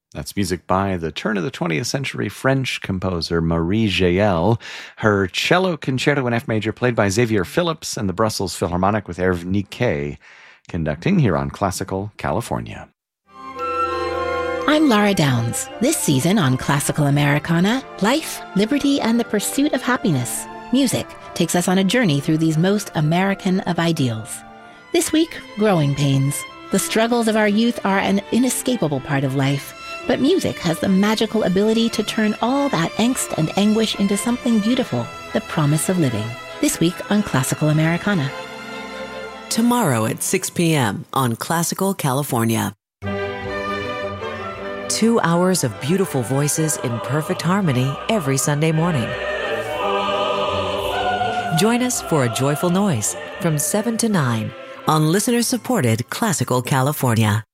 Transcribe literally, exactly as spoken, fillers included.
That's music by the turn of the twentieth century French composer Marie Jael. Her cello concerto in F major played by Xavier Phillips and the Brussels Philharmonic with Hervé Niquet conducting here on Classical California. I'm Laura Downs. This season on Classical Americana, life, liberty, and the pursuit of happiness. Music takes us on a journey through these most American of ideals. This week, growing pains. The struggles of our youth are an inescapable part of life. But music has the magical ability to turn all that angst and anguish into something beautiful, the promise of living. This week on Classical Americana. Tomorrow at six p.m. on Classical California. Two hours of beautiful voices in perfect harmony every Sunday morning. Join us for A Joyful Noise from seven to nine on listener-supported Classical California.